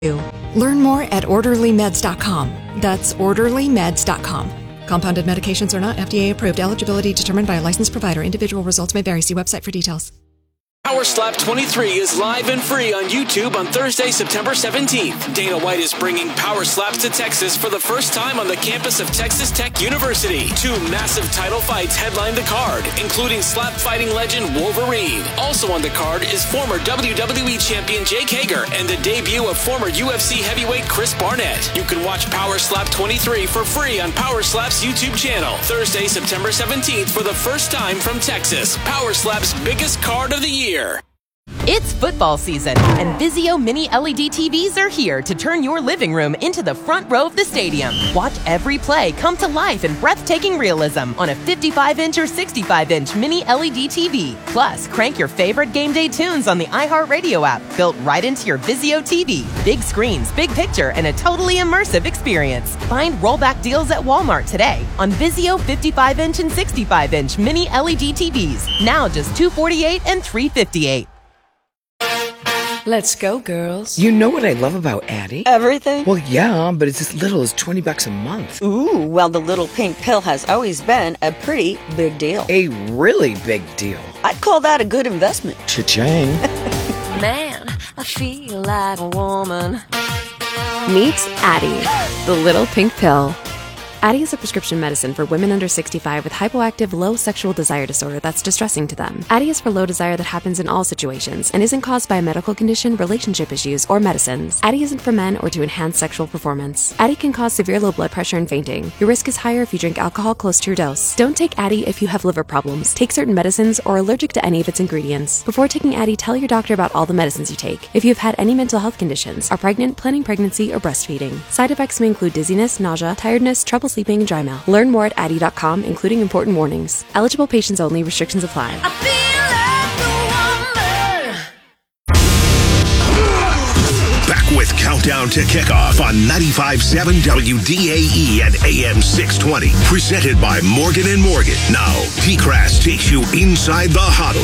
Learn more at orderlymeds.com. That's orderlymeds.com. Compounded medications are not FDA approved. Eligibility determined by a licensed provider. Individual results may vary. See website for details. Power Slap 23 is live and free on YouTube on Thursday, September 17th. Dana White is bringing Power Slaps to Texas for the first time on the campus of Texas Tech University. 2 massive title fights headline the card, including slap fighting legend Wolverine. Also on the card is former WWE champion Jake Hager and the debut of former UFC heavyweight Chris Barnett. You can watch Power Slap 23 for free on Power Slap's YouTube channel. Thursday, September 17th for the first time from Texas. Power Slap's biggest card of the year. It's football season, and Vizio Mini LED TVs are here to turn your living room into the front row of the stadium. Watch every play come to life in breathtaking realism on a 55-inch or 65-inch Mini LED TV. Plus, crank your favorite game day tunes on the iHeartRadio app, built right into your Vizio TV. Big screens, big picture, and a totally immersive experience. Find rollback deals at Walmart today on Vizio 55-inch and 65-inch Mini LED TVs. Now just $248 and $358. Let's go, girls. You know what I love about Addie? Everything? Well, yeah, but it's as little as $20 a month. Ooh, well, the little pink pill has always been a pretty big deal. A really big deal. I'd call that a good investment. Cha-ching. Man, I feel like a woman. Meet Addie, the little pink pill. Addie is a prescription medicine for women under 65 with hypoactive low sexual desire disorder that's distressing to them. Addie is for low desire that happens in all situations and isn't caused by a medical condition, relationship issues, or medicines. Addie isn't for men or to enhance sexual performance. Addie can cause severe low blood pressure and fainting. Your risk is higher if you drink alcohol close to your dose. Don't take Addie if you have liver problems, take certain medicines, or are allergic to any of its ingredients. Before taking Addie, tell your doctor about all the medicines you take. If you've had any mental health conditions, are pregnant, planning pregnancy, or breastfeeding. Side effects may include dizziness, nausea, tiredness, trouble sleeping, and dry mouth. Learn more at Addie.com, including important warnings. Eligible patients only. Restrictions apply. I feel like a woman. Back with Countdown to Kickoff on 95.7 WDAE and AM 620. Presented by Morgan & Morgan. Now, T-Crass takes you inside the huddle.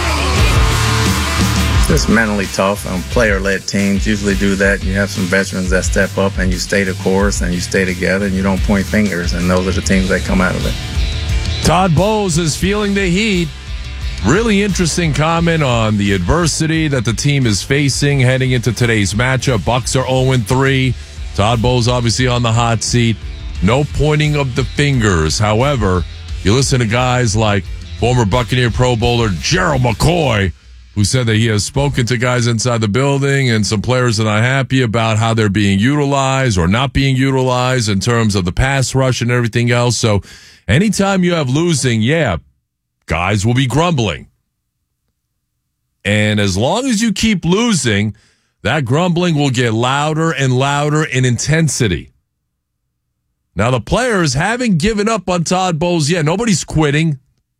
It's mentally tough. Player-led teams usually do that. You have some veterans that step up and you stay the course and you stay together and you don't point fingers, and those are the teams that come out of it. Todd Bowles is feeling the heat. Really interesting comment on the adversity that the team is facing heading into today's matchup. Bucks are 0-3. Todd Bowles obviously on the hot seat. No pointing of the fingers. However, you listen to guys like former Buccaneer Pro Bowler Gerald McCoy, who said that he has spoken to guys inside the building and some players are not happy about how they're being utilized or not being utilized in terms of the pass rush and everything else. So anytime you have losing, guys will be grumbling. And as long as you keep losing, that grumbling will get louder and louder in intensity. Now, the players haven't given up on Todd Bowles yet. Nobody's quitting.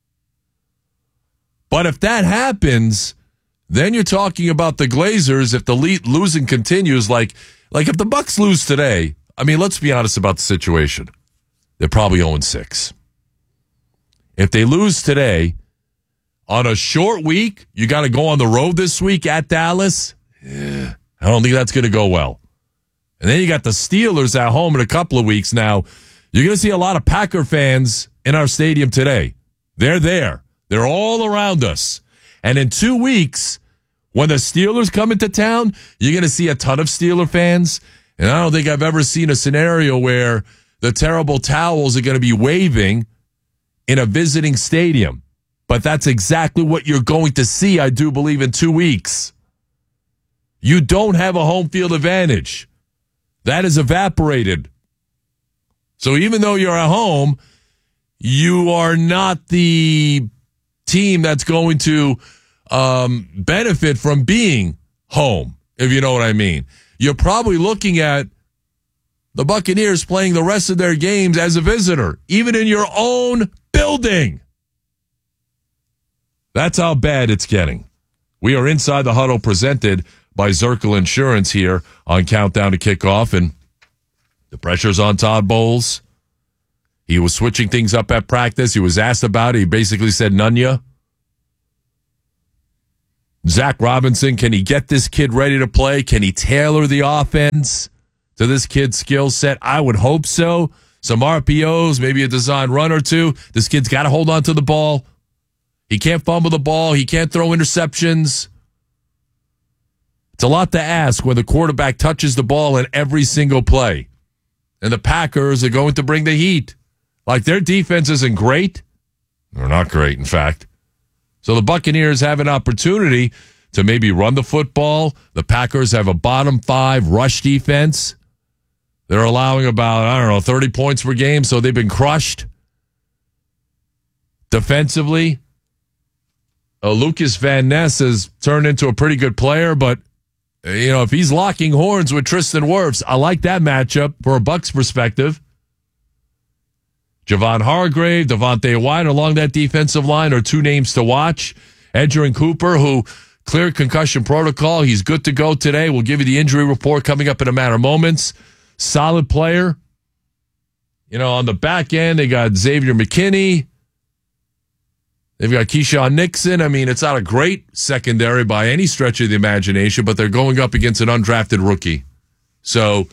But if that happens, then you're talking about the Glazers. If the losing continues, like if the Bucks lose today, I mean, let's be honest about the situation. They're probably 0-6. If they lose today, on a short week, you got to go on the road this week at Dallas. I don't think that's going to go well. And then you got the Steelers at home in a couple of weeks. Now, you're going to see a lot of Packer fans in our stadium today. They're there. They're all around us. And in 2 weeks, when the Steelers come into town, you're going to see a ton of Steeler fans. And I don't think I've ever seen a scenario where the terrible towels are going to be waving in a visiting stadium. But that's exactly what you're going to see, I do believe, in 2 weeks. You don't have a home field advantage. That is evaporated. So even though you're at home, you are not the team that's going to benefit from being home, if you know what I mean. You're probably looking at the Buccaneers playing the rest of their games as a visitor, even in your own building. That's how bad it's getting. We are inside the huddle, presented by Zirkle Insurance here on Countdown to Kickoff, and the pressure's on Todd Bowles. He was switching things up at practice. He was asked about it. He basically said, none ya. Zach Robinson, can he get this kid ready to play? Can he tailor the offense to this kid's skill set? I would hope so. Some RPOs, maybe a design run or two. This kid's got to hold on to the ball. He can't fumble the ball. He can't throw interceptions. It's a lot to ask when the quarterback touches the ball in every single play. And the Packers are going to bring the heat. Like, their defense isn't great. They're not great, in fact. So the Buccaneers have an opportunity to maybe run the football. The Packers have a bottom 5 rush defense. They're allowing about, 30 points per game, so they've been crushed. Defensively, Lucas Van Ness has turned into a pretty good player, but, if he's locking horns with Tristan Wirfs, I like that matchup for a Bucs perspective. Javon Hargrave, Devontae White along that defensive line are two names to watch. Edgerrin Cooper, who cleared concussion protocol. He's good to go today. We'll give you the injury report coming up in a matter of moments. Solid player. On the back end, they got Xavier McKinney. They've got Keyshawn Nixon. It's not a great secondary by any stretch of the imagination, but they're going up against an undrafted rookie. So,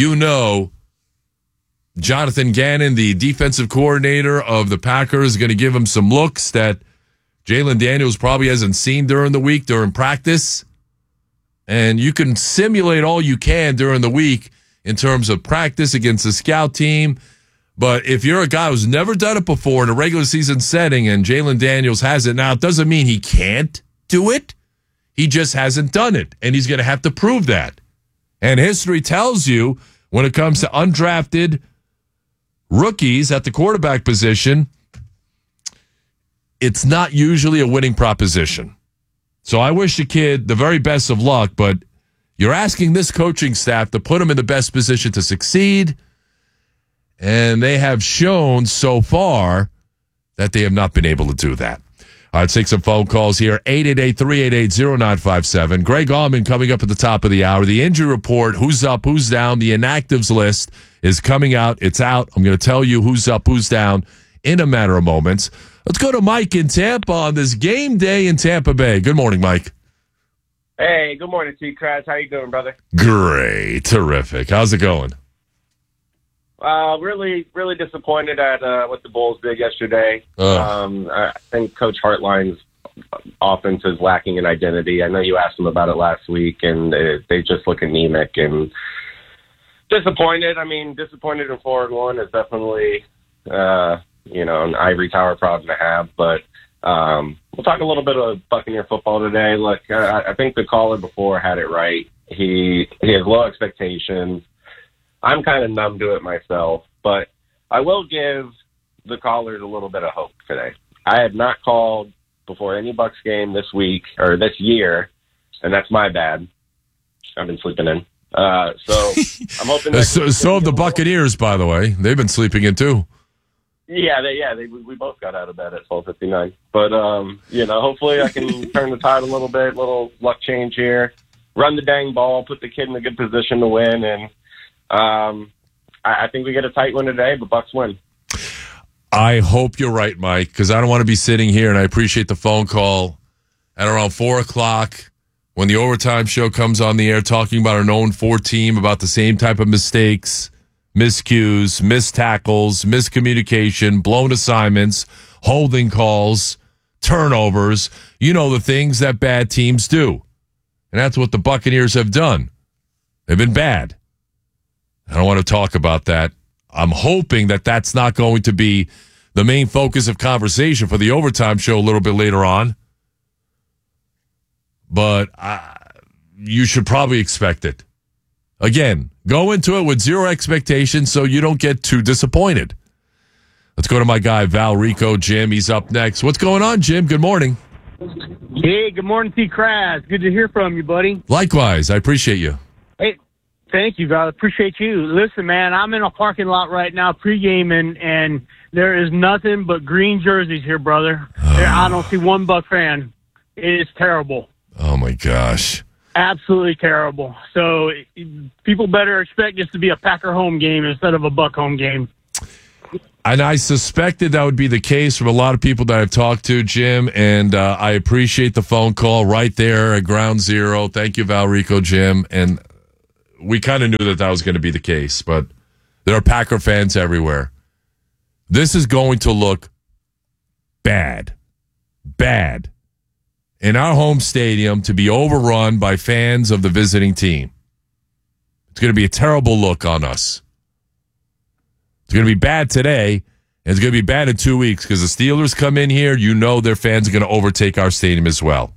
Jonathan Gannon, the defensive coordinator of the Packers, is going to give him some looks that Jalen Daniels probably hasn't seen during the week, during practice. And you can simulate all you can during the week in terms of practice against the scout team. But if you're a guy who's never done it before in a regular season setting and Jalen Daniels has it now, it doesn't mean he can't do it. He just hasn't done it, and he's going to have to prove that. And history tells you when it comes to undrafted rookies at the quarterback position, it's not usually a winning proposition. So I wish the kid the very best of luck, but you're asking this coaching staff to put him in the best position to succeed, and they have shown so far that they have not been able to do that. All right, let's take some phone calls here. 888-388-0957. Greg Allman coming up at the top of the hour. The injury report, who's up, who's down. The inactives list is coming out. It's out. I'm going to tell you who's up, who's down in a matter of moments. Let's go to Mike in Tampa on this game day in Tampa Bay. Good morning, Mike. Hey, good morning, T-Kraz. How you doing, brother? Great. Terrific. How's it going? Really, really disappointed at what the Bulls did yesterday. I think Coach Hartline's offense is lacking in identity. I know you asked him about it last week, and they just look anemic and disappointed. Disappointed in 4-1 is definitely, an ivory tower problem to have. But we'll talk a little bit of Buccaneer football today. Look, I think the caller before had it right. He has low expectations. I'm kind of numb to it myself, but I will give the callers a little bit of hope today. I have not called before any Bucs game this week or this year, and that's my bad. I've been sleeping in. So I'm hoping that so have the Buccaneers, by the way. They've been sleeping in too. Yeah, we both got out of bed at 12:59. But hopefully I can turn the tide a little bit, little luck change here, run the dang ball, put the kid in a good position to win, and I think we get a tight one today, but Bucs win. I hope you're right, Mike, because I don't want to be sitting here, and I appreciate the phone call at around 4 o'clock when the overtime show comes on the air talking about our 0-4 team, about the same type of mistakes, miscues, missed tackles, miscommunication, blown assignments, holding calls, turnovers, the things that bad teams do. And that's what the Buccaneers have done. They've been bad. I don't want to talk about that. I'm hoping that that's not going to be the main focus of conversation for the overtime show a little bit later on. But you should probably expect it. Again, go into it with zero expectations so you don't get too disappointed. Let's go to my guy, Val Rico. Jim, he's up next. What's going on, Jim? Good morning. Hey, good morning, T-Kraz. Good to hear from you, buddy. Likewise. I appreciate you. Hey. Thank you, Val. Appreciate you. Listen, man, I'm in a parking lot right now pre-gaming, and there is nothing but green jerseys here, brother. I don't see one Buck fan. It is terrible. Oh, my gosh. Absolutely terrible. So people better expect this to be a Packer home game instead of a Buck home game. And I suspected that would be the case from a lot of people that I've talked to, Jim, and I appreciate the phone call right there at ground zero. Thank you, Valrico, Jim. And we kind of knew that was going to be the case, but there are Packer fans everywhere. This is going to look bad in our home stadium to be overrun by fans of the visiting team. It's going to be a terrible look on us. It's going to be bad today, and it's going to be bad in 2 weeks because the Steelers come in here. You know their fans are going to overtake our stadium as well.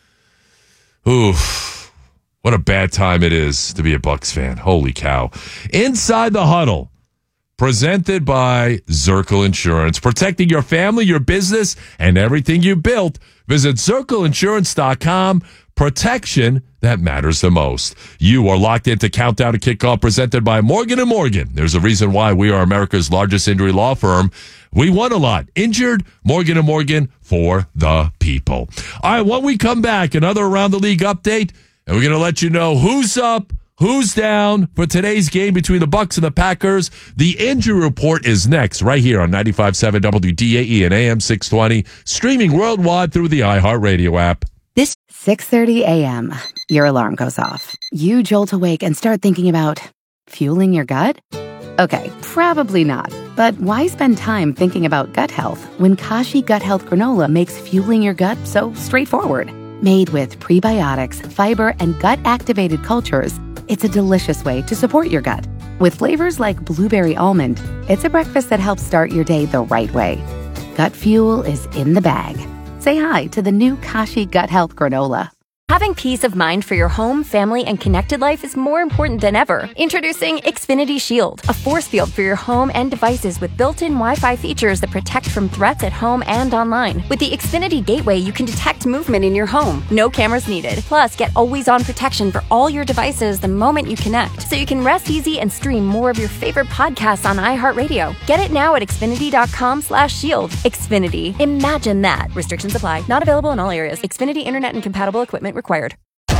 Ooh, what a bad time it is to be a Bucs fan. Holy cow. Inside the Huddle, presented by Zirkle Insurance. Protecting your family, your business, and everything you built. Visit ZirkleInsurance.com. Protection that matters the most. You are locked into Countdown to Kickoff, presented by Morgan & Morgan. There's a reason why we are America's largest injury law firm. We won a lot. Injured, Morgan & Morgan, for the people. All right, when we come back, another Around the League update, and we're going to let you know who's up, who's down for today's game between the Bucs and the Packers. The injury report is next, right here on 95.7 WDAE and AM 620, streaming worldwide through the iHeartRadio app. 6:30 a.m. Your alarm goes off. You jolt awake and start thinking about fueling your gut? Okay, probably not. But why spend time thinking about gut health when Kashi Gut Health Granola makes fueling your gut so straightforward? Made with prebiotics, fiber, and gut-activated cultures, it's a delicious way to support your gut. With flavors like blueberry almond, it's a breakfast that helps start your day the right way. Gut fuel is in the bag. Say hi to the new Kashi Gut Health Granola. Having peace of mind for your home, family, and connected life is more important than ever. Introducing Xfinity Shield, a force field for your home and devices with built-in Wi-Fi features that protect from threats at home and online. With the Xfinity Gateway, you can detect movement in your home. No cameras needed. Plus, get always-on protection for all your devices the moment you connect, so you can rest easy and stream more of your favorite podcasts on iHeartRadio. Get it now at Xfinity.com/shield. Xfinity. Imagine that. Restrictions apply. Not available in all areas. Xfinity Internet and compatible equipment required.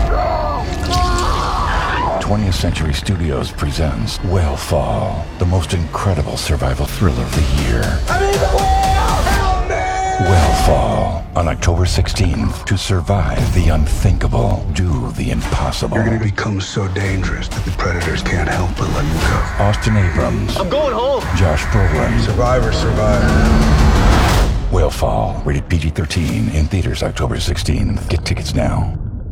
20th Century Studios presents Whale the most incredible survival thriller of the year. Whale on October 16th. To survive the unthinkable, do the impossible. You're going to become so dangerous that the predators can't help but let you go. Austin Abrams. I'm going home. Josh Brolin. Survivor. Whale, rated PG-13, in theaters October 16th. Get tickets now.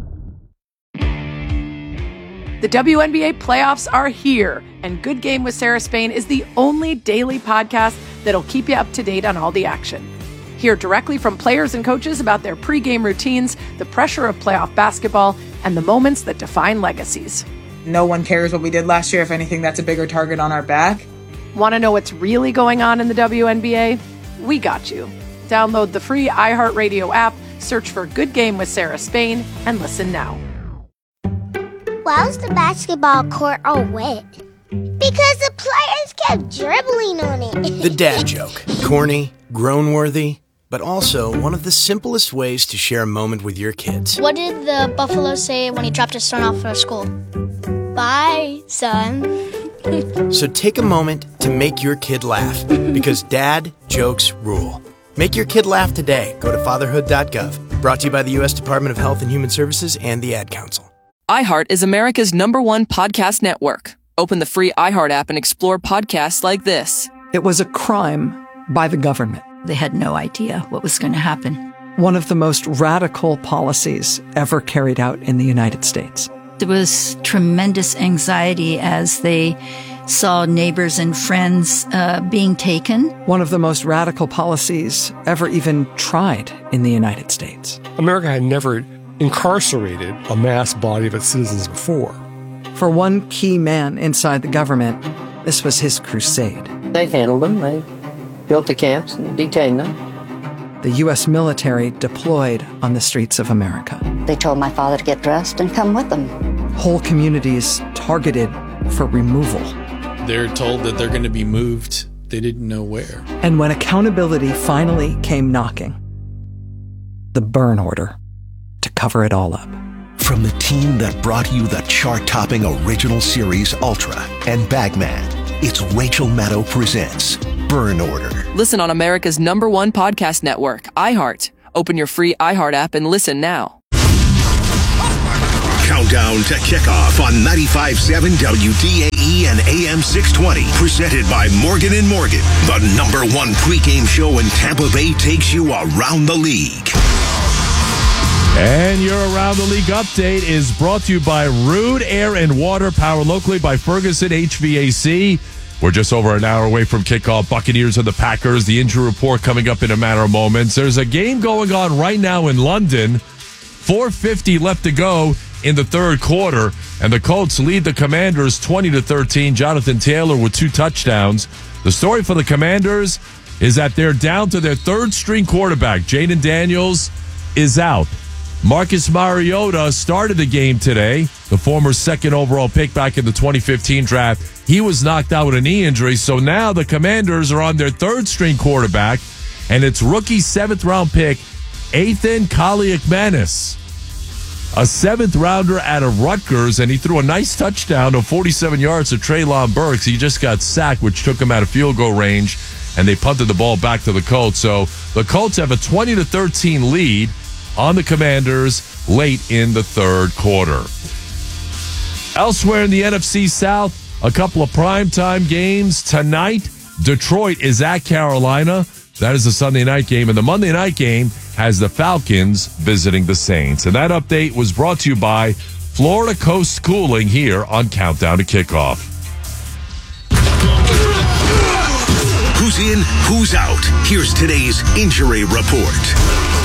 The WNBA playoffs are here, and Good Game with Sarah Spain is the only daily podcast that'll keep you up to date on all the action. Hear directly from players and coaches about their pregame routines, the pressure of playoff basketball, and the moments that define legacies. No one cares what we did last year. If anything, that's a bigger target on our back. Want to know what's really going on in the WNBA? We got you. Download the free iHeartRadio app, search for Good Game with Sarah Spain, and listen now. Why was the basketball court all wet? Because the players kept dribbling on it. The dad joke. Corny, groan-worthy, but also one of the simplest ways to share a moment with your kids. What did the buffalo say when he dropped his son off at school? Bye, son. So take a moment to make your kid laugh, because dad jokes rule. Make your kid laugh today. Go to fatherhood.gov. Brought to you by the U.S. Department of Health and Human Services and the Ad Council. iHeart is America's #1 podcast network. Open the free iHeart app and explore podcasts like this. It was a crime by the government. They had no idea what was going to happen. One of the most radical policies ever carried out in the United States. There was tremendous anxiety as they saw neighbors and friends being taken. One of the most radical policies ever even tried in the United States. America had never incarcerated a mass body of its citizens before. For one key man inside the government, this was his crusade. They handled them. They built the camps and detained them. The U.S. military deployed on the streets of America. They told my father to get dressed and come with them. Whole communities targeted for removal. They're told that they're going to be moved. They didn't know where. And when accountability finally came knocking, the burn order to cover it all up. From the team that brought you the chart-topping original series Ultra and Bagman, It's Rachel Maddow Presents Burn Order. Listen on America's #1 podcast network, iHeart. Open your free iHeart app and listen now. Countdown to kickoff on 95.7 WDAE and AM 620. Presented by Morgan & Morgan. The #1 pregame show in Tampa Bay takes you around the league. And your Around the League update is brought to you by Rude Air and Water, powered locally by Ferguson HVAC. We're just over an hour away from kickoff. Buccaneers and the Packers. The injury report coming up in a matter of moments. There's a game going on right now in London. 4:50 left to go in the third quarter, and the Colts lead the Commanders 20-13. Jonathan Taylor with 2 touchdowns. The story for the Commanders is that they're down to their third-string quarterback. Jaden Daniels is out. Marcus Mariota started the game today, the former second overall pick back in the 2015 draft. He was knocked out with a knee injury, so now the Commanders are on their third-string quarterback, and it's rookie 7th-round pick Ethan Kaliakmanis, a 7th-rounder out of Rutgers, and he threw a nice touchdown of 47 yards to Treylon Burks. He just got sacked, which took him out of field goal range, and they punted the ball back to the Colts. So the Colts have a 20-13 lead on the Commanders late in the third quarter. Elsewhere in the NFC South, a couple of primetime games tonight. Detroit is at Carolina. That is a Sunday night game. And the Monday night game has the Falcons visiting the Saints. And that update was brought to you by Florida Coast Cooling here on Countdown to Kickoff. Who's in, who's out? Here's today's injury report.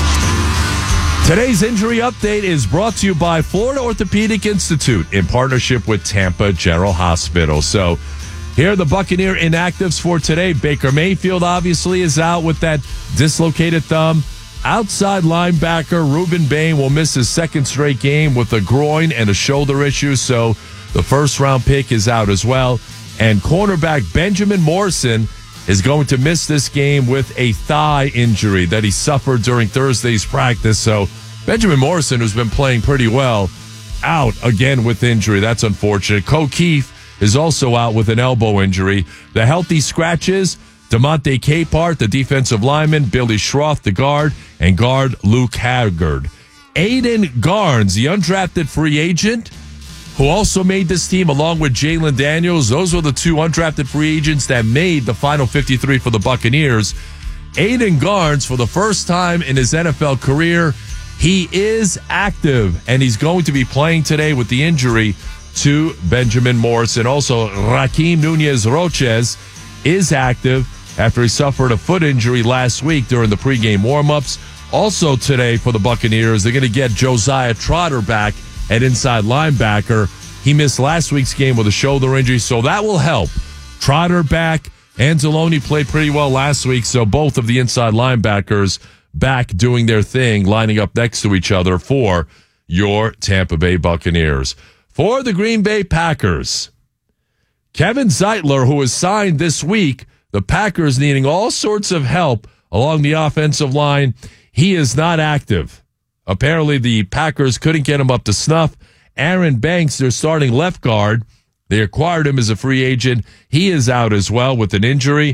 Today's injury update is brought to you by Florida Orthopedic Institute in partnership with Tampa General Hospital. So here are the Buccaneer inactives for today. Baker Mayfield obviously is out with that dislocated thumb. Outside linebacker Ruben Bain will miss his second straight game with a groin and a shoulder issue, so the first-round pick is out as well. And cornerback Benjamin Morrison is going to miss this game with a thigh injury that he suffered during Thursday's practice. So Benjamin Morrison, who's been playing pretty well, out again with injury. That's unfortunate. O'Keefe is also out with an elbow injury. The healthy scratches, DeMonte Capehart, the defensive lineman, Billy Schroth, the guard, and guard Luke Haggard. Aiden Garnes, the undrafted free agent, who also made this team along with Jalen Daniels. Those were the 2 undrafted free agents that made the final 53 for the Buccaneers. Aiden Garnes, for the first time in his NFL career, he is active, and he's going to be playing today with the injury to Benjamin Morrison. Also, Raheem Nunez-Roches is active after he suffered a foot injury last week during the pregame warmups. Also today for the Buccaneers, they're going to get Josiah Trotter back at inside linebacker. He missed last week's game with a shoulder injury, so that will help. Trotter back. Anzalone played pretty well last week, so both of the inside linebackers back doing their thing, lining up next to each other for your Tampa Bay Buccaneers. For the Green Bay Packers, Kevin Zeitler, who was signed this week, the Packers needing all sorts of help along the offensive line, he is not active. Apparently, the Packers couldn't get him up to snuff. Aaron Banks, their starting left guard, they acquired him as a free agent. He is out as well with an injury.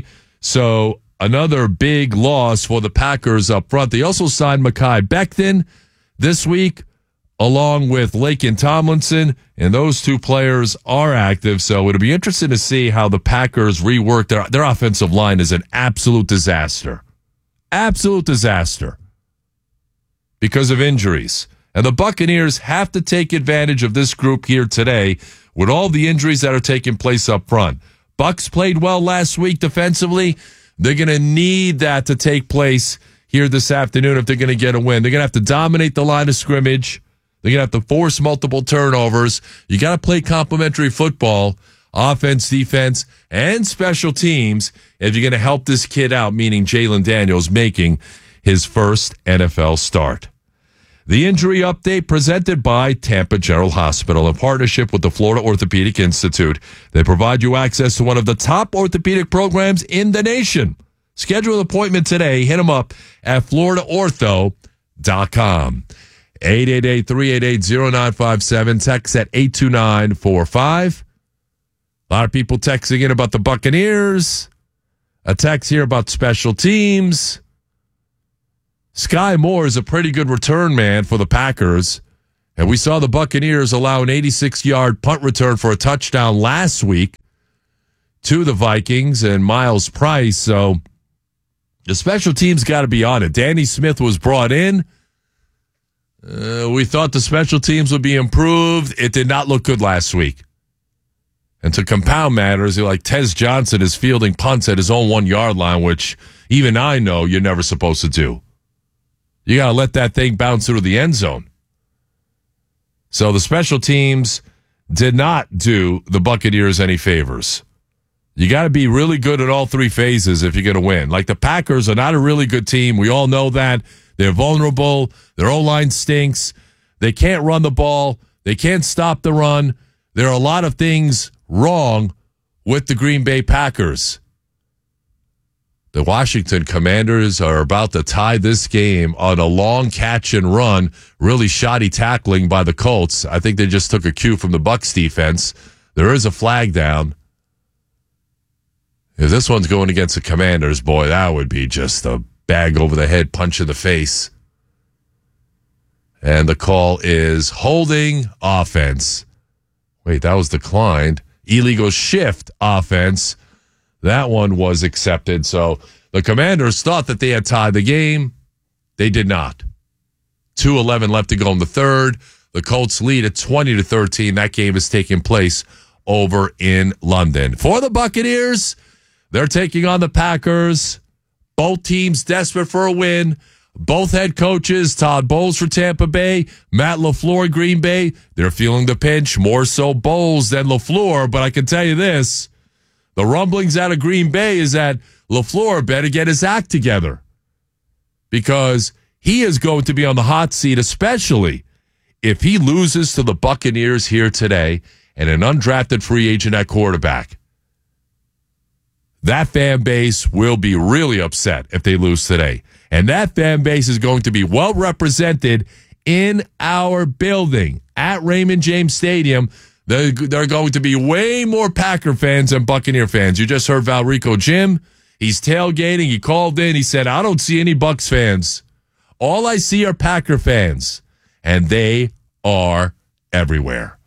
So another big loss for the Packers up front. They also signed Mekhi Becton this week, along with Laken Tomlinson, and those 2 players are active. So it'll be interesting to see how the Packers rework their offensive line. Is an absolute disaster. Absolute disaster because of injuries. And the Buccaneers have to take advantage of this group here today with all the injuries that are taking place up front. Bucs played well last week defensively. They're going to need that to take place here this afternoon if they're going to get a win. They're going to have to dominate the line of scrimmage. They're going to have to force multiple turnovers. You got to play complementary football, offense, defense, and special teams if you're going to help this kid out, meaning Jalen Daniels making his first NFL start. The injury update presented by Tampa General Hospital in partnership with the Florida Orthopedic Institute. They provide you access to one of the top orthopedic programs in the nation. Schedule an appointment today. Hit them up at floridaortho.com. 888-388-0957. Text at 82945. A lot of people texting in about the Buccaneers. A text here about special teams. Sky Moore is a pretty good return man for the Packers. And we saw the Buccaneers allow an 86-yard punt return for a touchdown last week to the Vikings and Miles Price. So the special teams got to be on it. Danny Smith was brought in. We thought the special teams would be improved. It did not look good last week. And to compound matters, like Tez Johnson is fielding punts at his own 1-yard line, which even I know you're never supposed to do. You got to let that thing bounce through the end zone. So the special teams did not do the Buccaneers any favors. You got to be really good at all three phases if you're going to win. Like the Packers are not a really good team. We all know that. They're vulnerable. Their O-line stinks. They can't run the ball. They can't stop the run. There are a lot of things wrong with the Green Bay Packers. The Washington Commanders are about to tie this game on a long catch and run, really shoddy tackling by the Colts. I think they just took a cue from the Bucs defense. There is a flag down. If this one's going against the Commanders, boy, that would be just a bag over the head, punch in the face. And the call is holding offense. Wait, that was declined. Illegal shift offense. That one was accepted. So the Commanders thought that they had tied the game. They did not. 2:11 left to go in the third. The Colts lead at 20-13. That game is taking place over in London. For the Buccaneers, they're taking on the Packers. Both teams desperate for a win. Both head coaches, Todd Bowles for Tampa Bay, Matt LaFleur, Green Bay, they're feeling the pinch. More so Bowles than LaFleur, but I can tell you this. The rumblings out of Green Bay is that LaFleur better get his act together because he is going to be on the hot seat, especially if he loses to the Buccaneers here today and an undrafted free agent at quarterback. That fan base will be really upset if they lose today. And that fan base is going to be well represented in our building at Raymond James Stadium. There are going to be way more Packer fans than Buccaneer fans. You just heard Valrico Jim. He's tailgating. He called in. He said, I don't see any Bucs fans. All I see are Packer fans. And they are everywhere.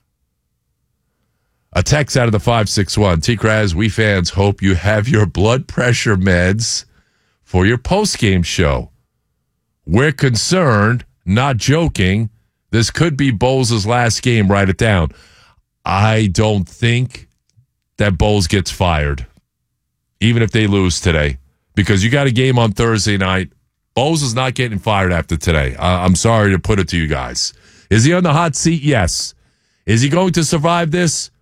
A text out of the 561. T-Kraz, we fans hope you have your blood pressure meds for your post-game show. We're concerned, not joking. This could be Bowles' last game. Write it down. I don't think that Bowles gets fired, even if they lose today, because you got a game on Thursday night. Bowles is not getting fired after today. I'm sorry to put it to you guys. Is he on the hot seat? Yes. Is he going to survive this?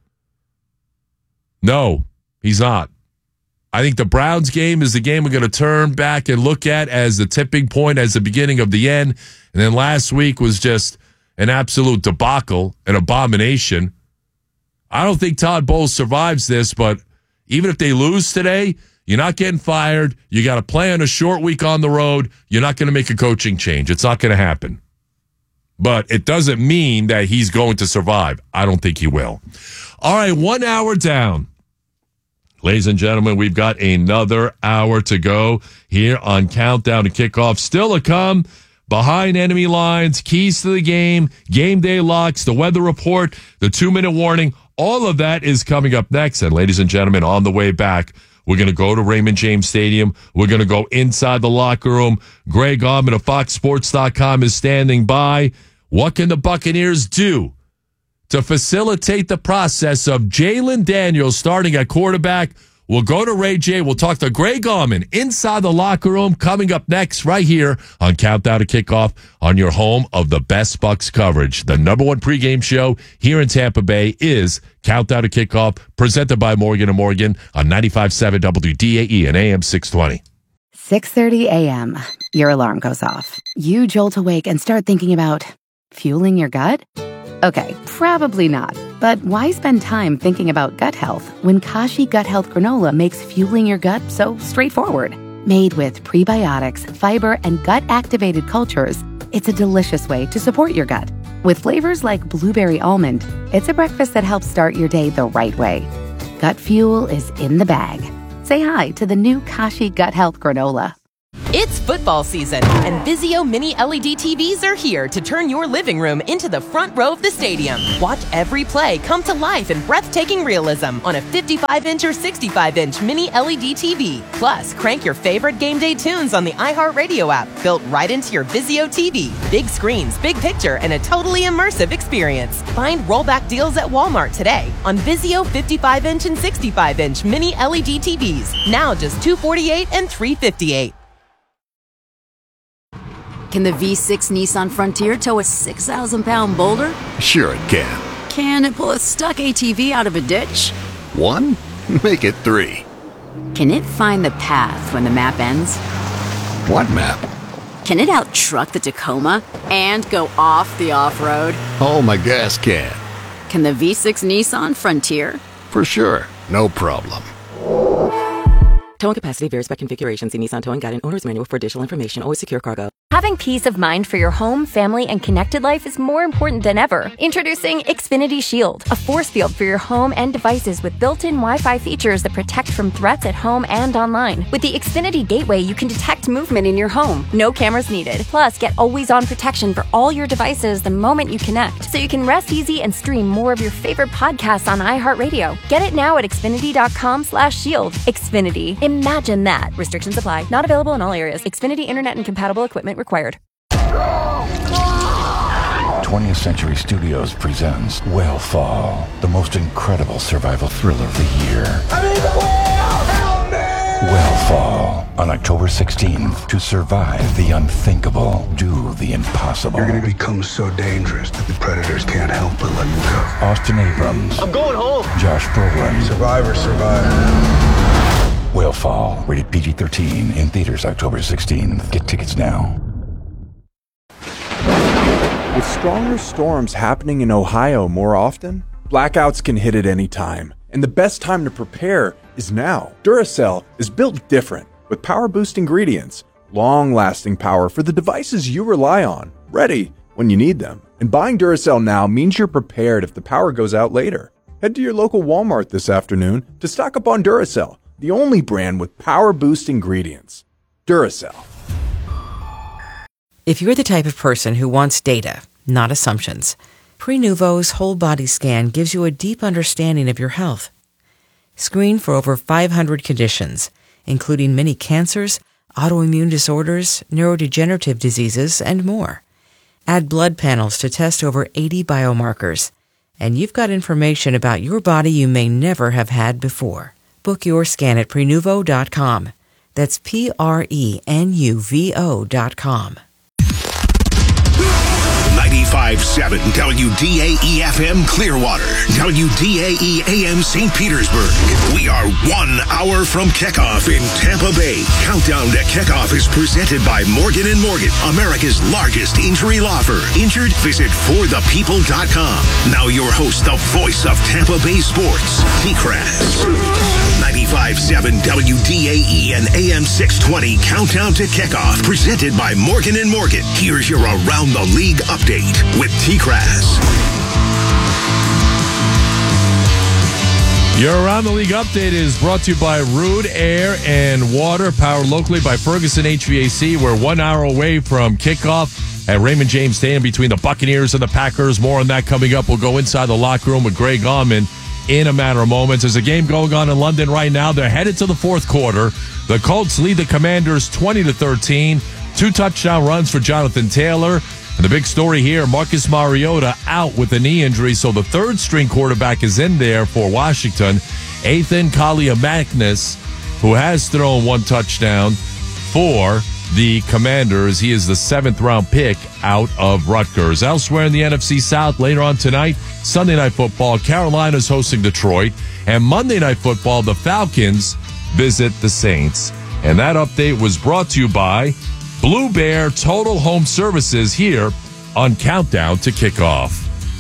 No, he's not. I think the Browns game is the game we're going to turn back and look at as the tipping point, as the beginning of the end. And then last week was just an absolute debacle, an abomination. I don't think Todd Bowles survives this, but even if they lose today, you're not getting fired. You got to play on a short week on the road. You're not going to make a coaching change. It's not going to happen. But it doesn't mean that he's going to survive. I don't think he will. All right, 1 hour down. Ladies and gentlemen, we've got another hour to go here on Countdown to Kickoff. Still to come, behind enemy lines, keys to the game, game day locks, the weather report, the 2-minute warning. All of that is coming up next. And ladies and gentlemen, on the way back, we're going to go to Raymond James Stadium. We're going to go inside the locker room. Greg Auman of FoxSports.com is standing by. What can the Buccaneers do to facilitate the process of Jalen Daniels starting at quarterback? We'll go to Ray J. We'll talk to Greg Auman inside the locker room coming up next right here on Countdown to Kickoff on your home of the best Bucs coverage. The number one pregame show here in Tampa Bay is Countdown to Kickoff, presented by Morgan & Morgan on 95.7 WDAE and AM 620. 6:30 a.m. Your alarm goes off. You jolt awake and start thinking about fueling your gut? Okay, probably not. But why spend time thinking about gut health when Kashi Gut Health Granola makes fueling your gut so straightforward? Made with prebiotics, fiber, and gut-activated cultures, it's a delicious way to support your gut. With flavors like blueberry almond, it's a breakfast that helps start your day the right way. Gut fuel is in the bag. Say hi to the new Kashi Gut Health Granola. It's football season, and Vizio Mini LED TVs are here to turn your living room into the front row of the stadium. Watch every play come to life in breathtaking realism on a 55-inch or 65-inch Mini LED TV. Plus, crank your favorite game day tunes on the iHeartRadio app, built right into your Vizio TV. Big screens, big picture, and a totally immersive experience. Find rollback deals at Walmart today on Vizio 55-inch and 65-inch Mini LED TVs. Now just $248 and $358. Can the V6 Nissan Frontier tow a 6,000-pound boulder? Sure it can. Can it pull a stuck ATV out of a ditch? 1? Make it 3. Can it find the path when the map ends? What map? Can it out-truck the Tacoma and go off the off-road? Oh, my gas can. Can the V6 Nissan Frontier? For sure. No problem. Towing capacity varies by configuration. See Nissan Towing Guide and Owner's Manual for additional information. Always secure cargo. Having peace of mind for your home, family, and connected life is more important than ever. Introducing Xfinity Shield, a force field for your home and devices with built-in Wi-Fi features that protect from threats at home and online. With the Xfinity Gateway, you can detect movement in your home. No cameras needed. Plus, get always-on protection for all your devices the moment you connect, so you can rest easy and stream more of your favorite podcasts on iHeartRadio. Get it now at Xfinity.com/shield. Xfinity. Imagine that. Restrictions apply. Not available in all areas. Xfinity Internet and compatible equipment required. 20th Century Studios presents Whalefall, the most incredible survival thriller of the year. Whalefall, on October 16th. To survive the unthinkable, do the impossible. You're going to become so dangerous that the predators can't help but let you go. Austin Abrams. I'm going home. Josh Brolin. Survivor. Whalefall, rated PG-13, in theaters October 16th. Get tickets now. With stronger storms happening in Ohio more often, blackouts can hit at any time, and the best time to prepare is now. Duracell is built different, with power-boost ingredients, long-lasting power for the devices you rely on, ready when you need them. And buying Duracell now means you're prepared if the power goes out later. Head to your local Walmart this afternoon to stock up on Duracell, the only brand with power-boost ingredients. Duracell. If you're the type of person who wants data, not assumptions, Prenuvo's whole body scan gives you a deep understanding of your health. Screen for over 500 conditions, including many cancers, autoimmune disorders, neurodegenerative diseases, and more. Add blood panels to test over 80 biomarkers, and you've got information about your body you may never have had before. Book your scan at Prenuvo.com. That's Prenuvo.com. 95.7 WDAE-FM Clearwater, WDAE AM St. Petersburg. We are 1 hour from kickoff in Tampa Bay. Countdown to Kickoff is presented by Morgan & Morgan, America's largest injury law firm. Injured? Visit forthepeople.com. Now your host, the voice of Tampa Bay sports, T-Crass. 95.7 WDAE and AM 620 Countdown to Kickoff, presented by Morgan & Morgan. Here's your Around the League update with T-Crass. Your Around the League update is brought to you by Rude Air and Water, powered locally by Ferguson HVAC. We're 1 hour away from kickoff at Raymond James Stadium between the Buccaneers and the Packers. More on that coming up. We'll go inside the locker room with Greg Auman in a matter of moments. There's a game going on in London right now. They're headed to the fourth quarter. The Colts lead the Commanders 20-13. 2 touchdown runs for Jonathan Taylor. And the big story here, Marcus Mariota out with a knee injury, so the third-string quarterback is in there for Washington. Ethan Kaliakmanis, who has thrown 1 touchdown for the Commanders. He is the 7th-round pick out of Rutgers. Elsewhere in the NFC South, later on tonight, Sunday Night Football, Carolina's hosting Detroit. And Monday Night Football, the Falcons visit the Saints. And that update was brought to you by Blue Bear Total Home Services here on Countdown to Kickoff.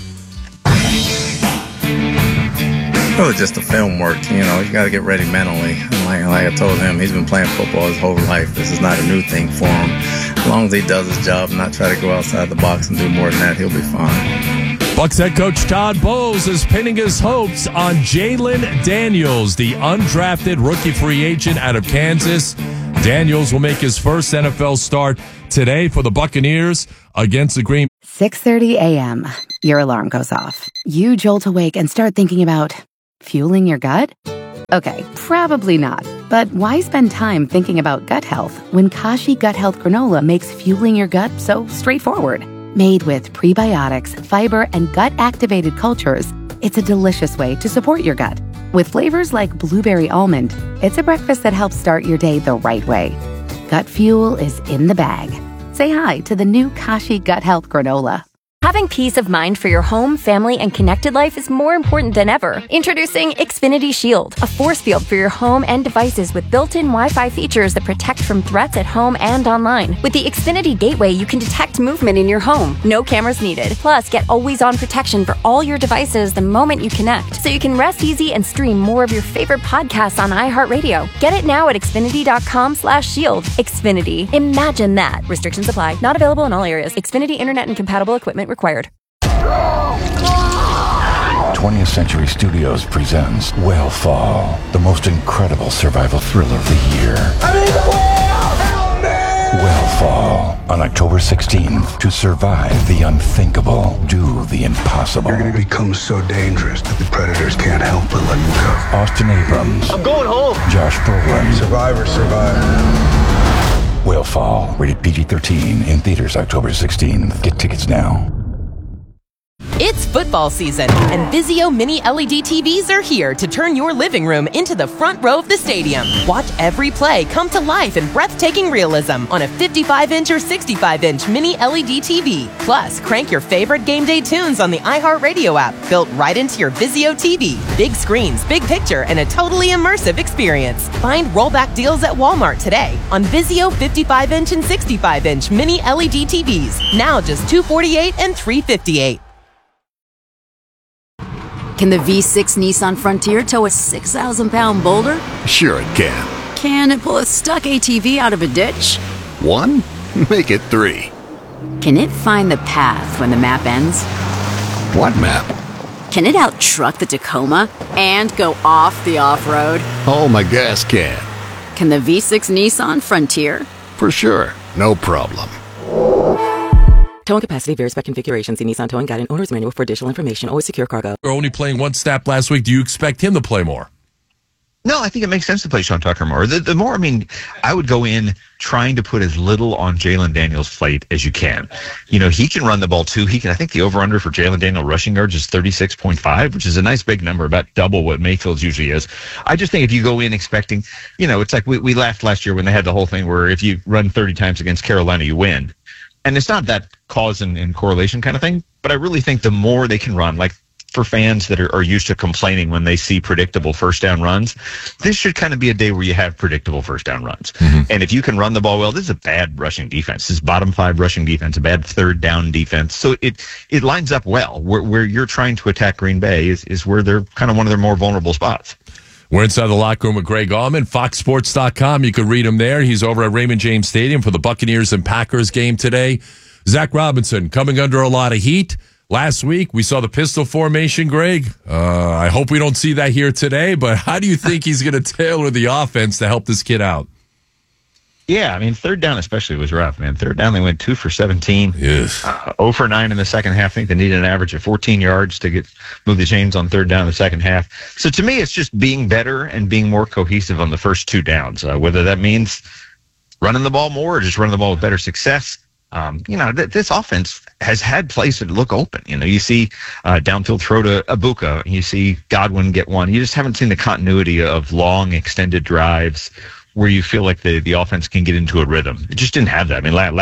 Really just the film work, you got to get ready mentally. Like I told him, he's been playing football his whole life. This is not a new thing for him. As long as he does his job and not try to go outside the box and do more than that, he'll be fine. Bucs head coach Todd Bowles is pinning his hopes on Jalen Daniels, the undrafted rookie free agent out of Kansas. Daniels will make his first NFL start today for the Buccaneers against the Green. 6:30 a.m. Your alarm goes off. You jolt awake and start thinking about fueling your gut? Okay, probably not. But why spend time thinking about gut health when Kashi Gut Health Granola makes fueling your gut so straightforward? Made with prebiotics, fiber, and gut-activated cultures, it's a delicious way to support your gut. With flavors like blueberry almond, it's a breakfast that helps start your day the right way. Gut fuel is in the bag. Say hi to the new Kashi Gut Health Granola. Having peace of mind for your home, family, and connected life is more important than ever. Introducing Xfinity Shield, a force field for your home and devices with built-in Wi-Fi features that protect from threats at home and online. With the Xfinity Gateway, you can detect movement in your home. No cameras needed. Plus, get always-on protection for all your devices the moment you connect, so you can rest easy and stream more of your favorite podcasts on iHeartRadio. Get it now at Xfinity.com/shield. Xfinity. Imagine that. Restrictions apply. Not available in all areas. Xfinity Internet and compatible equipment required. 20th Century Studios presents Whalefall, the most incredible survival thriller of the year. Whalefall, on October 16th. To survive the unthinkable, do the impossible. You're going to become so dangerous that the predators can't help but let you go. Austin Abrams. I'm going home. Josh Brolin. Survivor, survivor. Whalefall, rated PG-13, in theaters October 16th. Get tickets now. It's football season, and Vizio Mini LED TVs are here to turn your living room into the front row of the stadium. Watch every play come to life in breathtaking realism on a 55-inch or 65-inch Mini LED TV. Plus, crank your favorite game day tunes on the iHeartRadio app, built right into your Vizio TV. Big screens, big picture, and a totally immersive experience. Find rollback deals at Walmart today on Vizio 55-inch and 65-inch Mini LED TVs. Now just $248 and $358. Can the V6 Nissan Frontier tow a 6,000-pound boulder? Sure it can. Can it pull a stuck ATV out of a ditch? 1? Make it 3. Can it find the path when the map ends? What map? Can it out-truck the Tacoma and go off the off-road? Oh, my gas can. Can the V6 Nissan Frontier? For sure. No problem. Towing capacity varies by configuration. See Nissan Towing Guide and Owner's Manual for additional information. Always secure cargo. We're only playing one snap last week. Do you expect him to play more? No, I think it makes sense to play Sean Tucker more. The more, I would go in trying to put as little on Jalen Daniels' plate as you can. He can run the ball too. I think the over-under for Jalen Daniels rushing yards is 36.5, which is a nice big number, about double what Mayfield's usually is. I just think if you go in expecting, it's like we laughed last year when they had the whole thing where if you run 30 times against Carolina, you win. And it's not that cause and correlation kind of thing, but I really think the more they can run, like for fans that are used to complaining when they see predictable first down runs, this should kind of be a day where you have predictable first down runs. Mm-hmm. And if you can run the ball well, this is a bad rushing defense. This is bottom 5 rushing defense, a bad third down defense. So it lines up well. Where you're trying to attack Green Bay is where they're kind of one of their more vulnerable spots. We're inside the locker room with Greg Auman, FoxSports.com. You can read him there. He's over at Raymond James Stadium for the Buccaneers and Packers game today. Zach Robinson coming under a lot of heat. Last week, we saw the pistol formation, Greg. I hope we don't see that here today, but how do you think he's going to tailor the offense to help this kid out? Yeah, third down especially was rough, man. Third down, they went 2 for 17. Yes. 0 for 9 in the second half. I think they needed an average of 14 yards to move the chains on third down in the second half. So to me, it's just being better and being more cohesive on the first 2 downs, whether that means running the ball more or just running the ball with better success. This offense has had plays that look open. You see downfield throw to Abuka. You see Godwin get one. You just haven't seen the continuity of long, extended drives where you feel like the offense can get into a rhythm. It just didn't have that.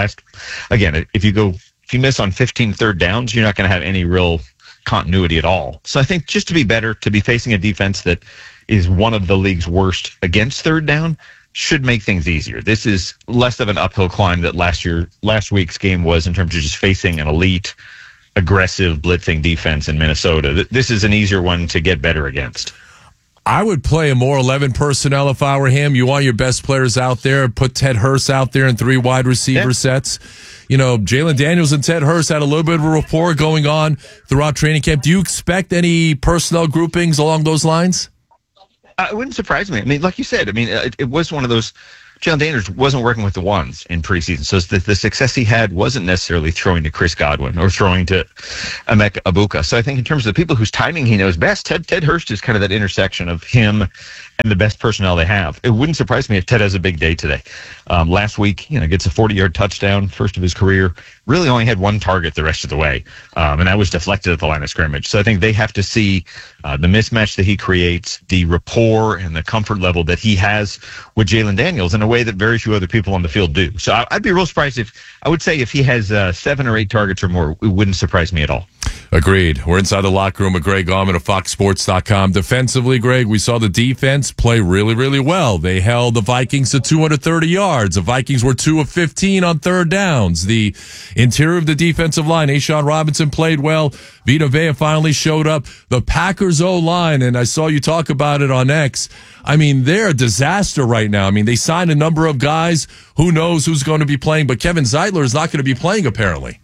If you miss on 15 third downs, you're not going to have any real continuity at all. So I think just to be better, to be facing a defense that is one of the league's worst against third down, should make things easier. This is less of an uphill climb that last week's game was in terms of just facing an elite, aggressive, blitzing defense in Minnesota. This is an easier one to get better against. I would play a more 11 personnel if I were him. You want your best players out there. Put Ted Hurst out there in 3 wide receiver sets. You know, Jalen Daniels and Ted Hurst had a little bit of a rapport going on throughout training camp. Do you expect any personnel groupings along those lines? It wouldn't surprise me. I mean, like you said, it was one of those. Jalen Daniels wasn't working with the ones in preseason, so the success he had wasn't necessarily throwing to Chris Godwin or throwing to Emeka Egbuka. So I think in terms of the people whose timing he knows best, Ted Hurst is kind of that intersection of him and the best personnel they have. It wouldn't surprise me if Ted has a big day today. Last week, gets a 40-yard touchdown, first of his career. Really only had 1 target the rest of the way, and that was deflected at the line of scrimmage. So I think they have to see the mismatch that he creates, the rapport and the comfort level that he has with Jalen Daniels in a way that very few other people on the field do. So I'd be real surprised if he has 7 or 8 targets or more. It wouldn't surprise me at all. Agreed. We're inside the locker room with Greg Auman of FoxSports.com. Defensively, Greg, we saw the defense play really, really well. They held the Vikings to 230 yards. The Vikings were 2 of 15 on third downs. The interior of the defensive line, A'Shawn Robinson played well. Vita Vea finally showed up. The Packers O-line, and I saw you talk about it on X. They're a disaster right now. They signed a number of guys. Who knows who's going to be playing, but Kevin Zeitler is not going to be playing apparently.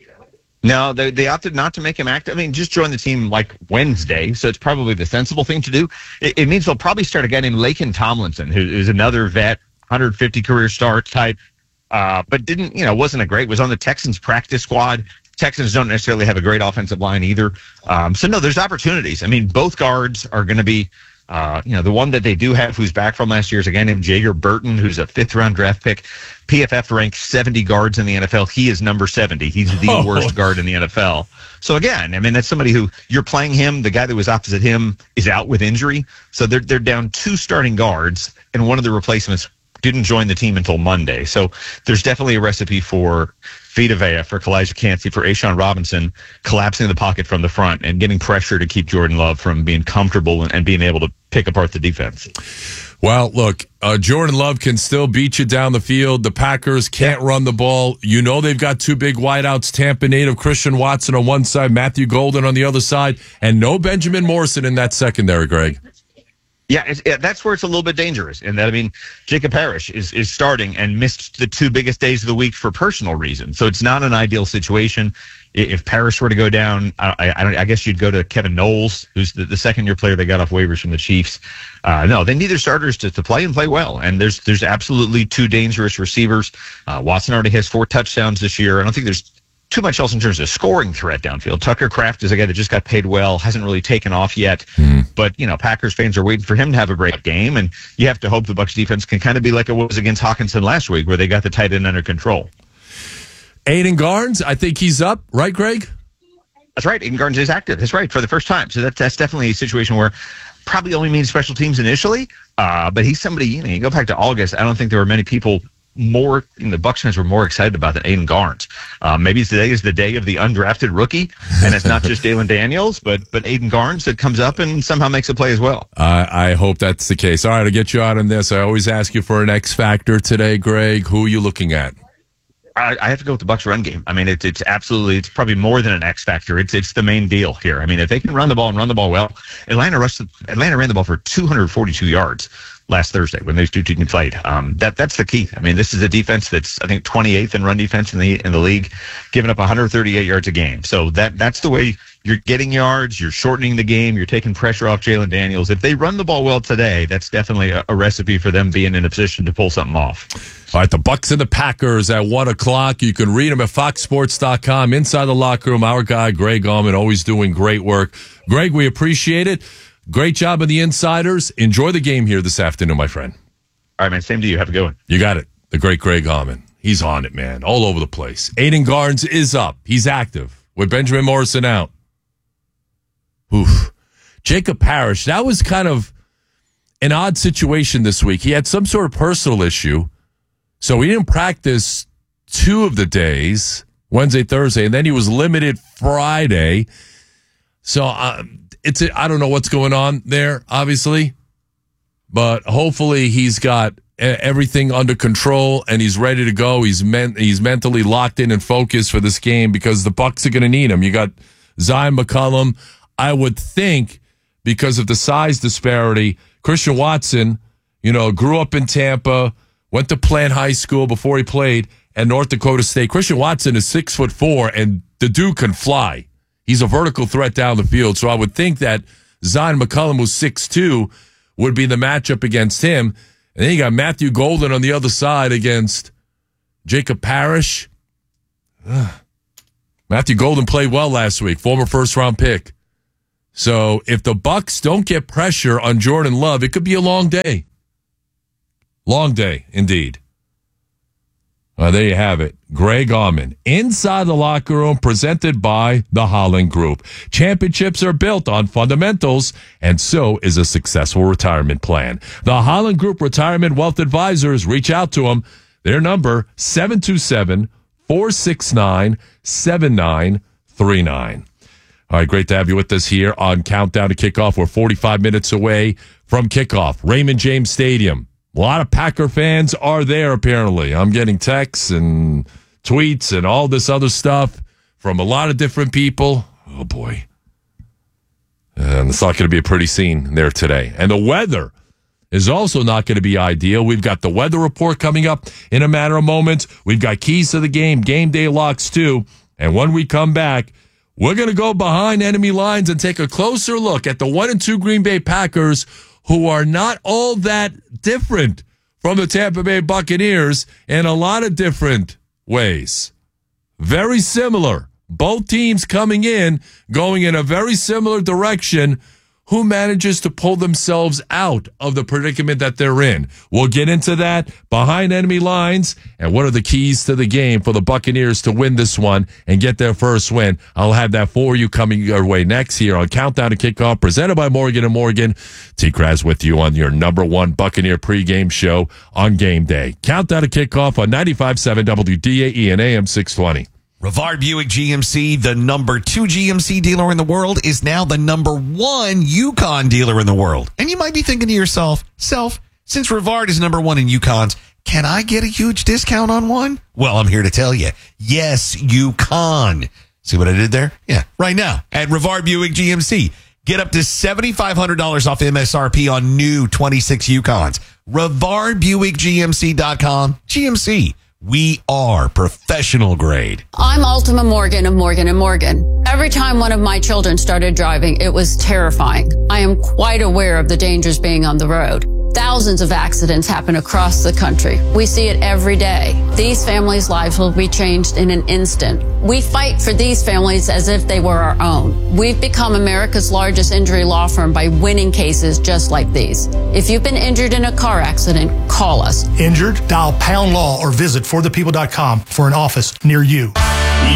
No, they opted not to make him active. Just join the team like Wednesday, so it's probably the sensible thing to do. It means they'll probably start a guy named Laken Tomlinson, who is another vet, 150 career start type, but wasn't was on the Texans practice squad. Texans don't necessarily have a great offensive line either. So no, there's opportunities. Both guards are going to be, the one that they do have who's back from last year is a guy named Jager Burton, who's a 5th-round draft pick. PFF ranks 70 guards in the NFL. He is number 70. He's the worst guard in the NFL. So again, that's somebody who you're playing him. The guy that was opposite him is out with injury. So they're down 2 starting guards, and one of the replacements didn't join the team until Monday. So there's definitely a recipe for Vita Vea, for Kalijah Kancey, for A'Shawn Robinson collapsing the pocket from the front and getting pressure to keep Jordan Love from being comfortable and being able to pick apart the defense. Well, look, Jordan Love can still beat you down the field. The Packers can't run the ball. They've got 2 big wideouts, Tampa native Christian Watson on one side, Matthew Golden on the other side, and no Benjamin Morrison in that secondary, Greg. Yeah, that's where it's a little bit dangerous. And that, Jacob Parrish is starting and missed the 2 biggest days of the week for personal reasons. So it's not an ideal situation. If Parrish were to go down, I guess you'd go to Kevin Knowles, who's the second-year player they got off waivers from the Chiefs. No, they need their starters to play and play well. And there's absolutely 2 dangerous receivers. Watson already has 4 touchdowns this year. I don't think there's too much else in terms of scoring threat downfield. Tucker Kraft is a guy that just got paid well, hasn't really taken off yet. But, Packers fans are waiting for him to have a great game, and you have to hope the Bucs defense can kind of be like it was against Hawkinson last week, where they got the tight end under control. Aiden Garnes, I think he's up, right, Greg? That's right. Aiden Garnes is active. That's right, for the first time. So that's definitely a situation where probably only means special teams initially, but he's somebody, you go back to August, I don't think there were many people more, the Bucs fans were more excited about than Aiden Garnes. Maybe today is the day of the undrafted rookie, and it's not just Jalen Daniels, but Aiden Garnes that comes up and somehow makes a play as well. I hope that's the case. All right, I'll get you out on this. I always ask you for an X factor today, Greg. Who are you looking at? I have to go with the Bucs run game. It's probably more than an X factor. It's the main deal here. If they can run the ball and run the ball well, Atlanta ran the ball for 242 yards last Thursday when those 2 teams played. That's the key. This is a defense that's, I think, 28th in run defense in the league, giving up 138 yards a game. So that's the way you're getting yards, you're shortening the game, you're taking pressure off Jalen Daniels. If they run the ball well today, that's definitely a recipe for them being in a position to pull something off. All right, the Bucs and the Packers at 1 o'clock. You can read them at FoxSports.com. Inside the locker room, our guy, Greg Auman, always doing great work. Greg, we appreciate it. Great job of the insiders. Enjoy the game here this afternoon, my friend. All right, man. Same to you. Have a good one. You got it. The great Greg Auman. He's on it, man. All over the place. Aiden Garnes is up. He's active with Benjamin Morrison out. Oof. Jacob Parrish, that was kind of an odd situation this week. He had some sort of personal issue, so he didn't practice 2 of the days, Wednesday, Thursday, and then he was limited Friday. So I don't know what's going on there, obviously, but hopefully he's got everything under control and he's ready to go. He's mentally locked in and focused for this game because the Bucs are going to need him. You got Zion McCollum. I would think because of the size disparity. Christian Watson, grew up in Tampa, went to Plant High School before he played at North Dakota State. Christian Watson is 6'4", and the dude can fly. He's a vertical threat down the field. So I would think that Zion McCollum, who's 6'2", would be the matchup against him. And then you got Matthew Golden on the other side against Jacob Parrish. Matthew Golden played well last week, former first-round pick. So if the Bucks don't get pressure on Jordan Love, it could be a long day. Long day, indeed. There you have it. Greg Auman, Inside the Locker Room, presented by the Holland Group. Championships are built on fundamentals, and so is a successful retirement plan. The Holland Group Retirement Wealth Advisors, reach out to them. Their number, 727-469-7939. All right, great to have you with us here on Countdown to Kickoff. We're 45 minutes away from kickoff. Raymond James Stadium. A lot of Packer fans are there, apparently. I'm getting texts and tweets and all this other stuff from a lot of different people. Oh, boy. And it's not going to be a pretty scene there today. And the weather is also not going to be ideal. We've got the weather report coming up in a matter of moments. We've got keys to the game day locks, too. And when we come back, we're going to go behind enemy lines and take a closer look at the 1-2 Green Bay Packers, who are not all that different from the Tampa Bay Buccaneers in a lot of different ways. Very similar. Both teams coming in, going in a very similar direction. Who manages to pull themselves out of the predicament that they're in? We'll get into that behind enemy lines. And what are the keys to the game for the Buccaneers to win this one and get their first win? I'll have that for you coming your way next here on Countdown to Kickoff, presented by Morgan & Morgan. T-Kraz with you on your number one Buccaneer pregame show on game day. Countdown to Kickoff on 95.7 WDAE and AM 620. Rivard Buick GMC, the number 2 GMC dealer in the world, is now the number 1 Yukon dealer in the world. And you might be thinking to yourself, since Rivard is number 1 in Yukons, can I get a huge discount on one? Well, I'm here to tell you, yes, you can. See what I did there? Yeah, right now at Rivard Buick GMC. Get up to $7,500 off MSRP on new 26 Yukons. RivardBuickGMC.com. GMC. We are professional grade. I'm Ultima Morgan of Morgan & Morgan. Every time one of my children started driving, it was terrifying. I am quite aware of the dangers being on the road. Thousands of accidents happen across the country. We see it every day. These families' lives will be changed in an instant. We fight for these families as if they were our own. We've become America's largest injury law firm by winning cases just like these. If you've been injured in a car accident, call us. Injured? Dial #law or visit forthepeople.com for an office near you.